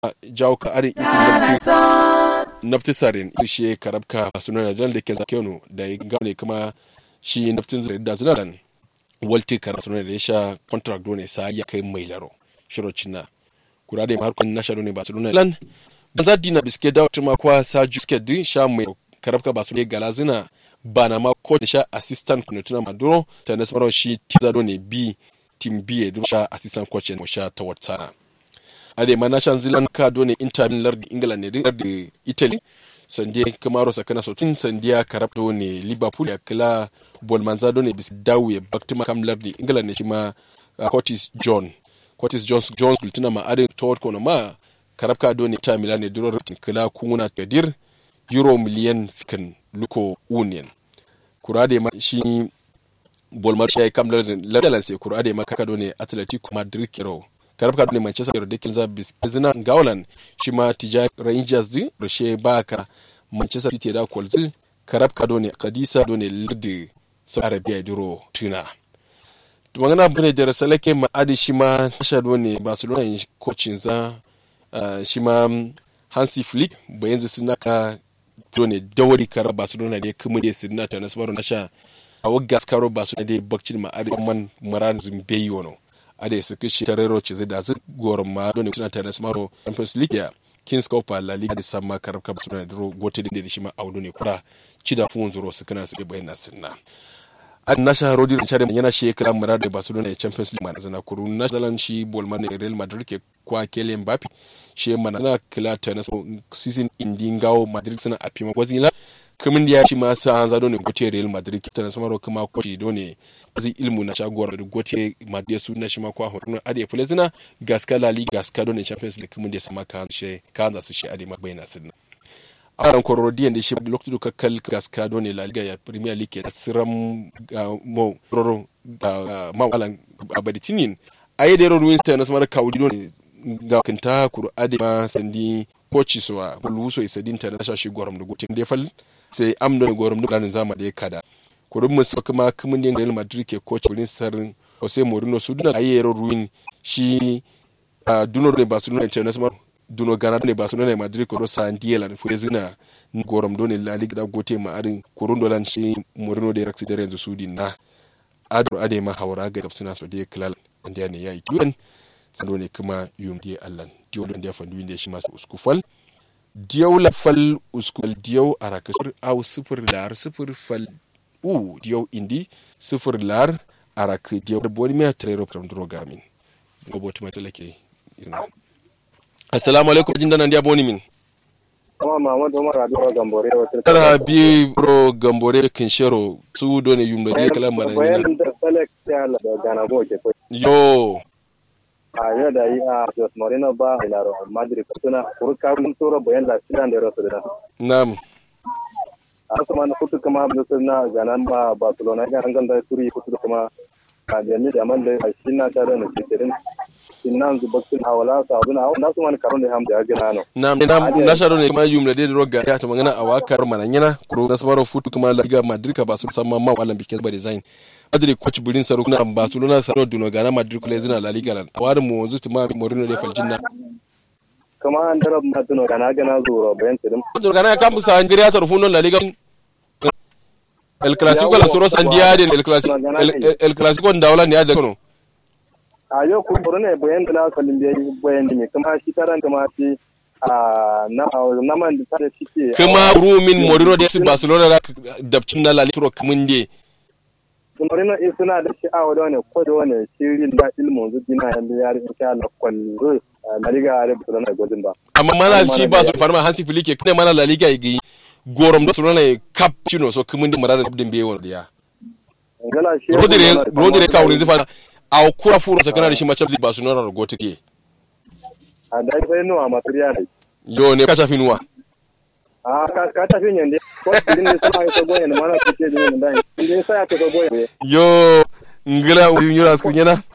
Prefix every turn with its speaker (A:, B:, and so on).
A: jawo ka arin isi nafti sarin shi karabka sunan da ke zakeno da gane kuma shi naftin zai da sunan walti karabka sunan da ya sha contract ne sa ya kai mai laro shirocin na kura da harkar nasharo ne ba su nuna lan ban za dina biske da wata makwa sa juske din sha mai karabka ba su ne galazina ba na ma ko da sha assistant kuna tuna maduro ta na samaro shi tizado ne bi team B ya sha assistant coach ne sha ta wata ade ma nashan zilan ka do ne Inter Milan lardi England ne lardi Italy sande kamaro sakana so tun sandiya karabto ne Liverpool ya kala bolmanza do ne bis dawo ya baktima kam lardi England ne shi ma Curtis Jones kultuna ma adin toward kono ma karabka do ne ta Milan ne duro kala kuna gadir euro miliyan fikan luko union kurade ma shi bolmar shi kam lardi sai kurade ma kaka do ne Atletico Madrid kero karabka do ne Manchester da kilza bis zina gaulan shi ma Tijani Rangers din rushe baka Manchester City da kolzi karabka do ne Kadisa do ne lardi Saudi Arabia duro tuna magana bane da rasalake ma'adi shi ma tashado ne Barcelona coaching za shi ma Hansi Flick bayan suna ka ne dawari kara Barcelona da kuma da suna ta nasbaru nasha a wagas karo Barcelona da bakcin ma'adi man maran zumbeyi wono ade su kishi tarero ce zai da zu goron ma don suna ta nasbaru Champions League ya Kings Cup La Liga da sama karabka Barcelona da gote da shi ma audu ne kura ci da fun zuro su kana su bayyana sunna an nasha rodi da chare yana shekara mara da Barcelona ya Champions League manazana kuru nasalan shi bolman Real Madrid ke kwa Kylian Mbappe shi manazana kila ta na season indingawo Madrid suna afima gwazila kamin da ya shi ma sa an zado ne gote Real Madrid ta na samaro kuma ko shi done zai ilmu na shagowar da gote Madrid su na shi ma kwa horon ade fulezina gaska La Liga gaska done Champions League kamin da sama kan za su shi ade ma bayna sunna aran korodiyan da shi lokacin da kal gaska done La Liga ya Premier League da siram mo roro mawalan abaditinin ayi da ruwin sta na samar kawdi done ga kanta kur'ade ma sandi coaches wa buluso isadin ta na shashi goram da gutin da fal sai amdo ne goram da zama da kada kurun musu kuma kumin din Real Madrid ke coach wurin sarin Jose Mourinho su duna ayi ruwin shi duno ne Barcelona international duno gana ne Barcelona Madrid ko San Diego la fuzina goram done La Liga da gote ma arin kurun dolan shi Mourinho da raksi da yanzu sudin na ade ma hawara ga suna so da klal inda ne yayi tuwan sando ne kuma yum die Allah diyo da fandu inda shi masu uskufal diyo la fal uskufal diyo araka au sifir lar sifir fal diyo indi sifir lar araka diyo boni me trero from drogamin gobotu matalake assalamu alaikum jinda nan dia boni min
B: Muhammad Umar Abiro Gambore wata
A: tara bi bro Gambore kinshero su do ne yum da kala mara
B: bayan da select ya la gana go ke
A: yo
B: ayo da ya Jose Mourinho ba ila Madrid kuna kurka mun toro bayan da sidan da rasu da
A: nam
B: kuma na kutu kuma da sunna ganan ba Barcelona ga hangan da turi kutu kuma da ni da man da shi na ta da ne kirin innan zubakin hawala sabuna na su man karon da ham da ga nano
A: nam na sharo ne kuma yum da roga ya ta magana a wakar mananyana kuro da sabaro futu kuma La Liga Madrid ka ba su samma ma wallan bikin ba design Madrid coach burin saru kuna Barcelona saro duno gana Madrid kula zina La Liga lan awarin mu wanzu tuma Mourinho da faljinna
B: kuma an darab ma duno gana zuro bayan tidin
A: duno gana kan musa an giriya tarfuno La Liga El Clasico la soro sandia de El Clasico ndawla ne da kono
B: ayo ku borone bayan da salin da bayan ne kuma shi taran kuma shi na man da tare shi
A: kuma rumin Mourinho da Barcelona da dabcin na La Liga kamun de
B: Mourinho suna da sha'awa da wani ko da wani shirin da ilmin zubina yanda ya rinka Allah kwallo La Liga da Barcelona gojin ba
A: amma mana shi ba su farma Hansi Flick kuma mana La Liga yi gorom da Barcelona cup chino so kamun de marana din be won dia Rodri ka wurin zifa a kura furo sakana da shi match of Barcelona da gote ke
B: a dai sai nuwa material
A: yo ne ka tafi nuwa
B: ka tafi nyande ko din ne sai ka goyen mana kike din nan dai din sai ka goyen
A: yo ngila uyura skunyana